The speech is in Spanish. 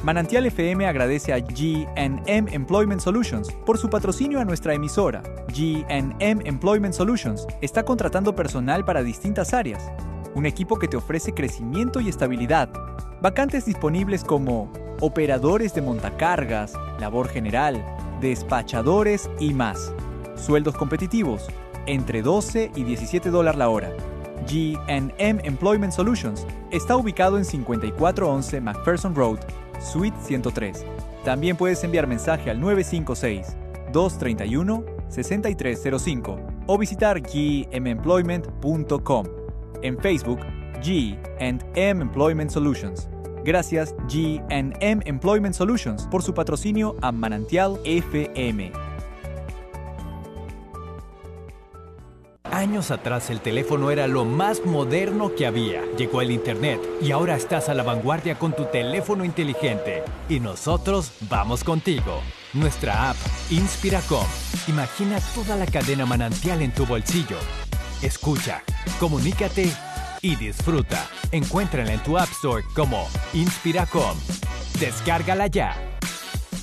Manantial FM agradece a G&M Employment Solutions por su patrocinio a nuestra emisora. G&M Employment Solutions está contratando personal para distintas áreas. Un equipo que te ofrece crecimiento y estabilidad. Vacantes disponibles como operadores de montacargas, labor general, despachadores y más. Sueldos competitivos, entre $12 y $17 la hora. G&M Employment Solutions está ubicado en 5411 McPherson Road, Suite 103. También puedes enviar mensaje al 956-231-6305 o visitar gmemployment.com. En Facebook, G&M Employment Solutions. Gracias G&M Employment Solutions por su patrocinio a Manantial FM. Años atrás el teléfono era lo más moderno que había. Llegó el internet y ahora estás a la vanguardia con tu teléfono inteligente. Y nosotros vamos contigo. Nuestra app Inspiracom. Imagina toda la cadena Manantial en tu bolsillo. Escucha, comunícate y disfruta. Encuéntrala en tu App Store como Inspiracom. Descárgala ya.